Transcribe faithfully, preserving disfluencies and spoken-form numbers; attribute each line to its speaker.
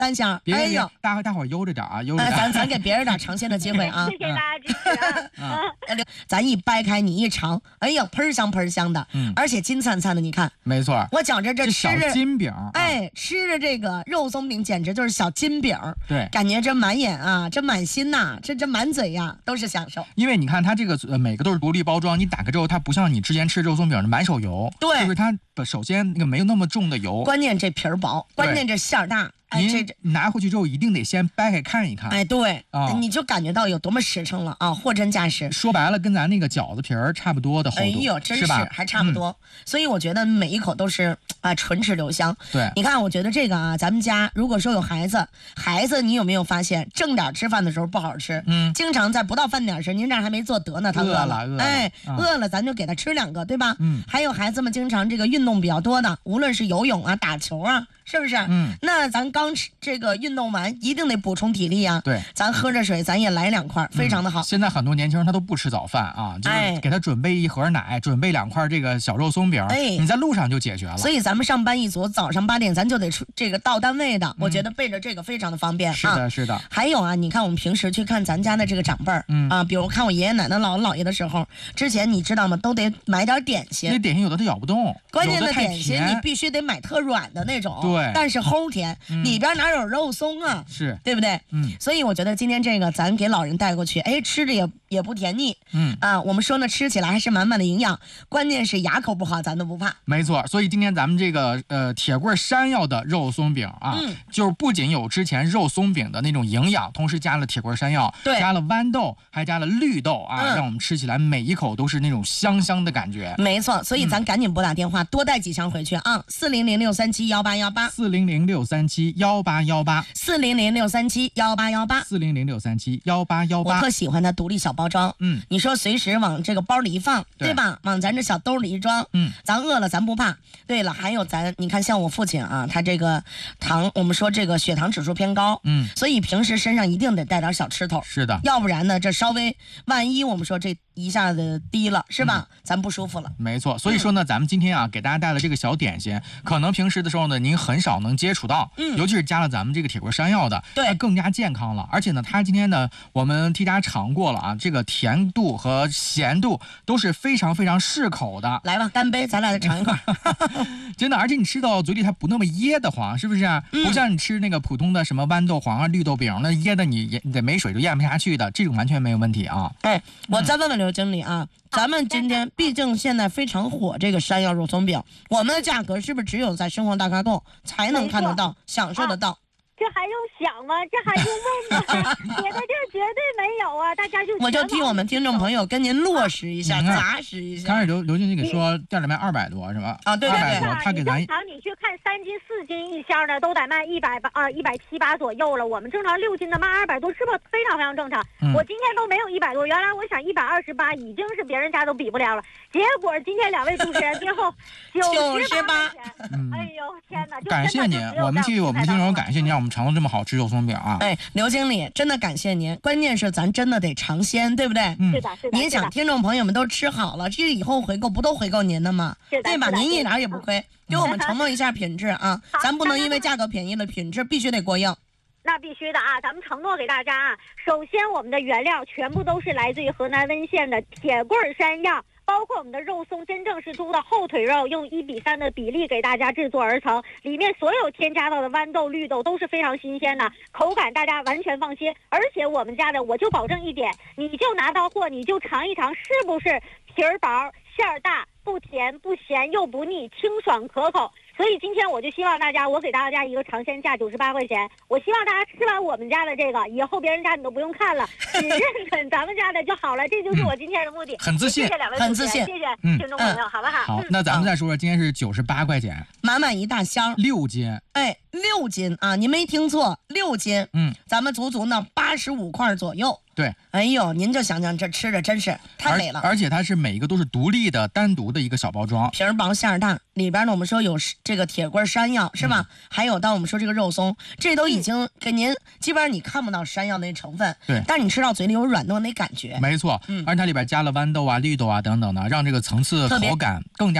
Speaker 1: 单香，哎呦，
Speaker 2: 大伙大伙悠着点啊，悠着点。
Speaker 1: 咱咱给别人点尝鲜的机会啊！
Speaker 3: 谢谢大家支持啊！
Speaker 1: 咱一掰开你一尝，哎呀，喷香喷香的，嗯，而且金灿灿的，你看，
Speaker 2: 没错，
Speaker 1: 我觉着这吃
Speaker 2: 着小金饼，
Speaker 1: 哎，吃着这个肉松饼简直就是小金饼，
Speaker 2: 对，
Speaker 1: 感觉这满眼啊，这满心呐、啊，这这满嘴呀、啊、都是享受。
Speaker 2: 因为你看它这个呃每个都是独立包装，你打开之后它不像你之前吃肉松饼的满手油，
Speaker 1: 对，
Speaker 2: 就是它首先那个没有那么重的油，
Speaker 1: 关键这皮儿薄，关键这馅儿大。
Speaker 2: 哎，这拿回去之后一定得先掰开看一看。
Speaker 1: 哎，对，啊，你就感觉到有多么实诚了啊，货真价实。
Speaker 2: 说白了，跟咱那个饺子皮儿差不多的厚度。
Speaker 1: 哎呦，真是还差不多、嗯。所以我觉得每一口都是啊，唇齿留香。
Speaker 2: 对，
Speaker 1: 你看，我觉得这个啊，咱们家如果说有孩子，孩子你有没有发现，正点吃饭的时候不好吃，嗯，经常在不到饭点时，您这还没做得呢，他饿了，
Speaker 2: 饿了，
Speaker 1: 哎，
Speaker 2: 嗯、
Speaker 1: 饿了咱就给他吃两个，对吧？
Speaker 2: 嗯。
Speaker 1: 还有孩子们经常这个运动比较多的，无论是游泳啊、打球啊。是不是？嗯，那咱刚吃这个运动完，一定得补充体力啊。
Speaker 2: 对，
Speaker 1: 咱喝着水，咱也来两块，非常的好、
Speaker 2: 嗯。现在很多年轻人他都不吃早饭啊，就是给他准备一盒奶，哎、准备两块这个小肉松饼，哎，你在路上就解决了。
Speaker 1: 所以咱们上班一族，早上八点咱就得出这个到单位的，嗯、我觉得备着这个非常的方便。
Speaker 2: 是的，
Speaker 1: 啊、
Speaker 2: 是的。
Speaker 1: 还有啊，你看我们平时去看咱家的这个长辈儿，嗯啊，比如看我爷爷奶奶、姥姥姥爷的时候，之前你知道吗？都得买点点心。
Speaker 2: 那点心有的他咬不动，
Speaker 1: 关键的点心你必须得买特软的那种。
Speaker 2: 对，
Speaker 1: 但是齁甜。嗯、里边哪有肉松啊？
Speaker 2: 是
Speaker 1: 对不对？
Speaker 2: 嗯，
Speaker 1: 所以我觉得今天这个咱给老人带过去，哎，吃着也也不甜腻。
Speaker 2: 嗯
Speaker 1: 啊，我们说呢，吃起来还是满满的营养，关键是牙口不好，咱都不怕。
Speaker 2: 没错，所以今天咱们这个呃铁棍山药的肉松饼啊，嗯、就是不仅有之前肉松饼的那种营养，同时加了铁棍山药，
Speaker 1: 对，
Speaker 2: 加了豌豆，还加了绿豆啊、嗯，让我们吃起来每一口都是那种香香的感觉。
Speaker 1: 没错，所以咱赶紧拨打电话，嗯、多带几箱回去啊！四零零六三七幺八幺八，
Speaker 2: 四零零六三七幺八幺八，
Speaker 1: 四零零六三七幺八幺八，
Speaker 2: 四零零六三七幺八幺八。
Speaker 1: 我特喜欢它独立小包装，嗯，你说随时往这个包里一放，对, 对吧？往咱这小兜里一装，嗯，咱饿了咱不怕。对了，还有咱，你看像我父亲啊，他这个糖，我们说这个血糖指数偏高，嗯，所以平时身上一定得带点小吃头，
Speaker 2: 是的，
Speaker 1: 要不然呢，这稍微万一我们说这一下子低了，是吧？嗯、咱不舒服了。
Speaker 2: 没错，所以说呢，嗯、咱们今天啊，给大家带了这个小点心，可能平时的时候呢，您很少能接触到，嗯，尤其是加了咱们这个铁棍山药的，
Speaker 1: 对，
Speaker 2: 它更加健康了。而且呢，它今天呢，我们替大家尝过了啊，这个甜度和咸度都是非常非常适口的。
Speaker 1: 来吧，干杯，咱俩再尝一块。
Speaker 2: 真的，而且你吃到嘴里它不那么噎得慌，是不是、啊嗯？不像你吃那个普通的什么豌豆黄啊、绿豆饼，那噎的你你得没水就咽不下去的，这种完全没有问题啊。
Speaker 1: 哎，我再问问刘经理啊，嗯、咱们今天毕竟现在非常火这个山药肉松饼，我们的价格是不是只有在生活大咖购才能看得到、享受得到？
Speaker 3: 这还用想吗？这还用问吗？别的地儿绝对没有啊！大家就
Speaker 1: 我就替我们听众朋友跟您落实一下、啊、砸实一下。
Speaker 2: 刚才刘刘经理给说店里卖二百多是吧？
Speaker 1: 啊，对对对，
Speaker 2: 他给咱
Speaker 3: 正常你去看三斤四斤一箱的都得卖一百八啊一百七八左右了。我们正常六斤的卖二百多，是不是非常非常正常？嗯、我今天都没有一百多，原来我想一百二十八已经是别人家都比不了了。结果今天两位主持人最后九十八，哎呦天哪！
Speaker 2: 感谢您，我们替我们听众感谢您，让我们尝到这么好吃肉松饼啊！
Speaker 1: 哎，刘经理，真的感谢您。关键是咱真的得尝鲜，对不对？
Speaker 3: 嗯，是的，是的。
Speaker 1: 您想，听众朋友们都吃好了，这以后回购不都回购您的吗？
Speaker 3: 是的，
Speaker 1: 对吧？您一点也不亏，给我们承诺一下品质啊！咱不能因为价格便宜了，品质必须得过硬。
Speaker 3: 那必须的啊！咱们承诺给大家啊，首先我们的原料全部都是来自于河南温县的铁棍山药。包括我们的肉松真正是猪的后腿肉，用一比三的比例给大家制作而成，里面所有添加到的豌豆、绿豆都是非常新鲜的，口感大家完全放心。而且我们家的，我就保证一点，你就拿到货，你就尝一尝，是不是皮儿薄、馅儿大，不甜不咸又不腻，清爽可口。所以今天我就希望大家，我给大家一个尝鲜价九十八块钱。我希望大家吃完我们家的这个以后，别人家你都不用看了，只认准咱们家的就好了。这就是我今天的目的。
Speaker 2: 嗯、很自信，
Speaker 3: 谢谢两位
Speaker 1: 很自信，
Speaker 3: 谢谢听众朋友，嗯、好不好？
Speaker 2: 好，那咱们再说说，今天是九十八块钱，
Speaker 1: 满满一大箱，
Speaker 2: 六斤。
Speaker 1: 哎，六斤啊！您没听错，六斤。嗯，咱们足足呢八十五块左右。
Speaker 2: 对，
Speaker 1: 哎呦，您就想想这吃着真是太美了，
Speaker 2: 而, 而且它是每一个都是独立的、单独的一个小包装，
Speaker 1: 皮儿薄馅儿大，里边呢我们说有这个铁棍山药是吧？嗯、还有到我们说这个肉松，这都已经给您、嗯、基本上你看不到山药那成分，
Speaker 2: 对，
Speaker 1: 但你吃到嘴里有软糯那感觉，
Speaker 2: 没错，嗯，而且它里边加了豌豆啊、绿豆啊等等的，让这个层次口感更加。